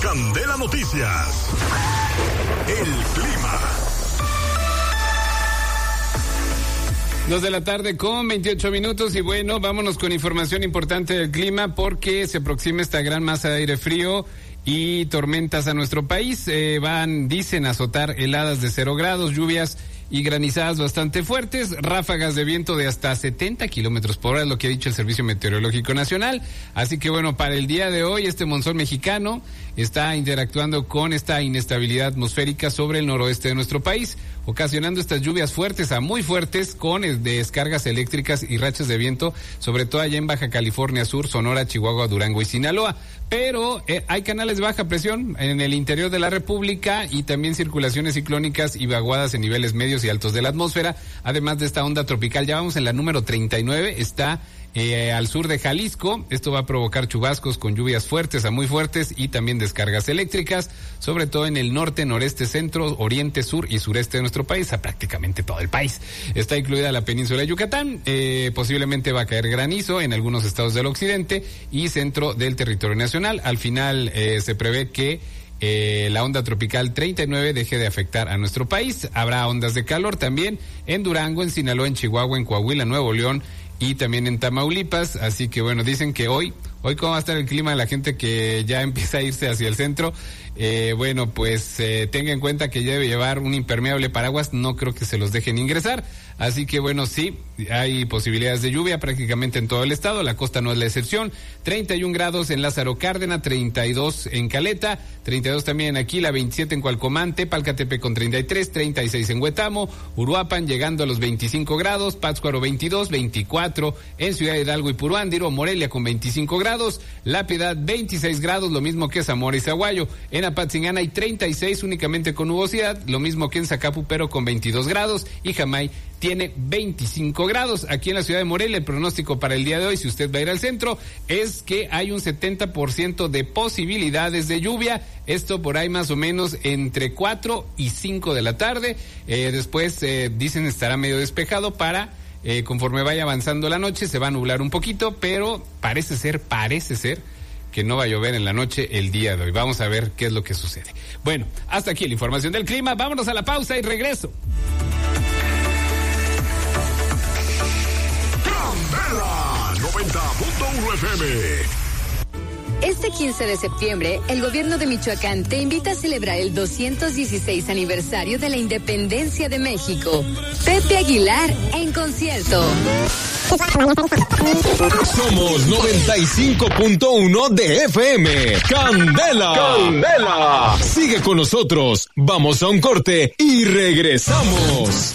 Candela Noticias. El clima. 2:00 con 28 minutos y bueno, vámonos con información importante del clima porque se aproxima esta gran masa de aire frío y tormentas a nuestro país. Dicen azotar heladas de 0 grados, lluvias y granizadas bastante fuertes, ráfagas de viento de hasta 70 kilómetros por hora, es lo que ha dicho el Servicio Meteorológico Nacional. Así que bueno, para el día de hoy, este monzón mexicano está interactuando con esta inestabilidad atmosférica sobre el noroeste de nuestro país, ocasionando estas lluvias fuertes a muy fuertes con descargas eléctricas y rachas de viento, sobre todo allá en Baja California Sur, Sonora, Chihuahua, Durango y Sinaloa. Pero hay canales de baja presión en el interior de la República y también circulaciones ciclónicas y vaguadas en niveles medios y altos de la atmósfera, además de esta onda tropical. Ya vamos en la número 39, está al sur de Jalisco. Esto va a provocar chubascos con lluvias fuertes a muy fuertes y también descargas eléctricas, sobre todo en el norte, noreste, centro, oriente, sur y sureste de nuestro país, a prácticamente todo el país. Está incluida la península de Yucatán, posiblemente va a caer granizo en algunos estados del occidente y centro del territorio nacional. Al final se prevé que la onda tropical 39 deje de afectar a nuestro país. Habrá ondas de calor también en Durango, en Sinaloa, en Chihuahua, en Coahuila, Nuevo León y también en Tamaulipas. Así que bueno, dicen que hoy cómo va a estar el clima de la gente que ya empieza a irse hacia el centro. Bueno, pues tenga en cuenta que ya debe llevar un impermeable paraguas, no creo que se los dejen ingresar. Así que bueno, sí, hay posibilidades de lluvia prácticamente en todo el estado, la costa no es la excepción. 31 grados en Lázaro Cárdenas, 32 en Caleta, 32 también en Aquila, 27 en Cualcomán, Palcatepec con 33, 36 en Huetamo, Uruapan llegando a los 25 grados, Pátzcuaro 22, 24 en Ciudad Hidalgo y Puruándiro, Morelia con 25 grados, La Piedad 26 grados, lo mismo que Zamora y Zaguayo. En Apatzingán hay 36 únicamente con nubosidad, lo mismo que en Zacapu pero con 22 grados y Jamay tiene 25 grados. Aquí en la ciudad de Morelia, el pronóstico para el día de hoy, si usted va a ir al centro, es que hay un 70% de posibilidades de lluvia. Esto por ahí más o menos entre 4 y 5 de la tarde. Después dicen estará medio despejado para conforme vaya avanzando la noche, se va a nublar un poquito, pero parece ser que no va a llover en la noche el día de hoy. Vamos a ver qué es lo que sucede. Bueno, hasta aquí la información del clima. Vámonos a la pausa y regreso. Candela 90.1 FM. Este 15 de septiembre, el gobierno de Michoacán te invita a celebrar el 216 aniversario de la independencia de México. Pepe Aguilar en concierto. Somos 95.1 de FM. Candela. Candela. Sigue con nosotros. Vamos a un corte y regresamos.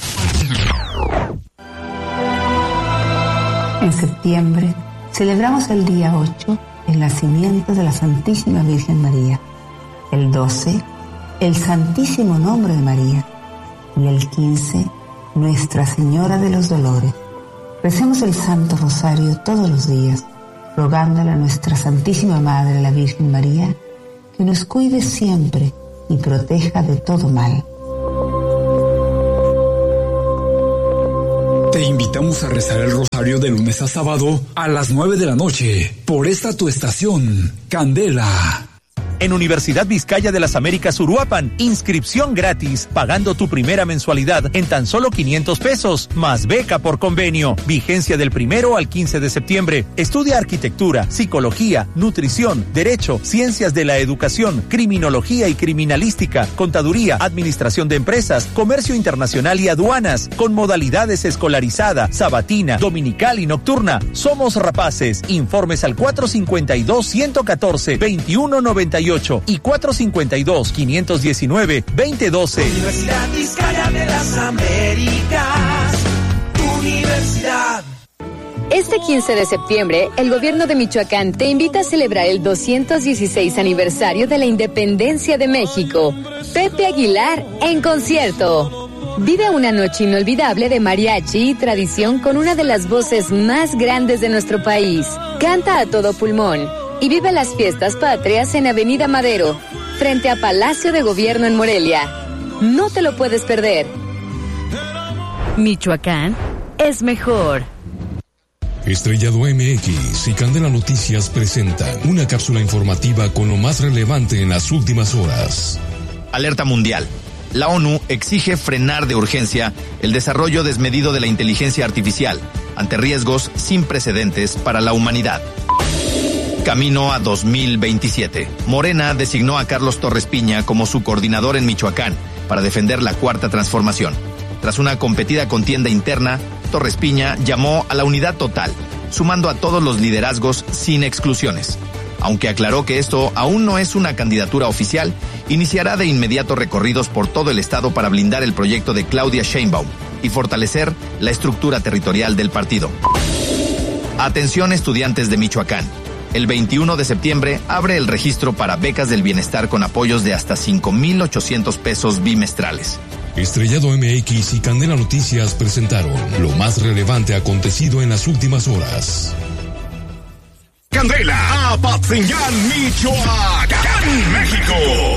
En septiembre celebramos el día 8 el nacimiento de la Santísima Virgen María, el 12 el Santísimo Nombre de María y el 15 Nuestra Señora de los Dolores. Recemos el Santo Rosario todos los días, rogándole a nuestra Santísima Madre, la Virgen María, que nos cuide siempre y proteja de todo mal. Te invitamos a rezar el rosario de lunes a sábado a las 9 de la noche por esta tu estación, Candela. En Universidad Vizcaya de las Américas Uruapan, inscripción gratis, pagando tu primera mensualidad en tan solo 500 pesos, más beca por convenio. Vigencia del 1 al 15 de septiembre. Estudia arquitectura, psicología, nutrición, derecho, ciencias de la educación, criminología y criminalística, contaduría, administración de empresas, comercio internacional y aduanas, con modalidades escolarizada, sabatina, dominical y nocturna. Somos rapaces. Informes al 452-114-2198 y 452-519-2012. Universidad Vizcaya de las Américas, Universidad. Este 15 de septiembre, el gobierno de Michoacán te invita a celebrar el 216 aniversario de la independencia de México. Pepe Aguilar en concierto. Vive una noche inolvidable de mariachi y tradición con una de las voces más grandes de nuestro país. Canta a todo pulmón y vive las fiestas patrias en Avenida Madero, frente a Palacio de Gobierno en Morelia. No te lo puedes perder. Michoacán es mejor. Estrellado MX y Candela Noticias presentan una cápsula informativa con lo más relevante en las últimas horas. Alerta mundial. La ONU exige frenar de urgencia el desarrollo desmedido de la inteligencia artificial ante riesgos sin precedentes para la humanidad. Camino a 2027. Morena designó a Carlos Torres Piña como su coordinador en Michoacán para defender la Cuarta Transformación. Tras una competida contienda interna, Torres Piña llamó a la unidad total, sumando a todos los liderazgos sin exclusiones. Aunque aclaró que esto aún no es una candidatura oficial, iniciará de inmediato recorridos por todo el estado para blindar el proyecto de Claudia Sheinbaum y fortalecer la estructura territorial del partido. Atención, estudiantes de Michoacán. El 21 de septiembre abre el registro para becas del bienestar con apoyos de hasta 5,800 pesos bimestrales. Estrellado MX y Candela Noticias presentaron lo más relevante acontecido en las últimas horas. Candela, Apatzingán, Michoacán, México.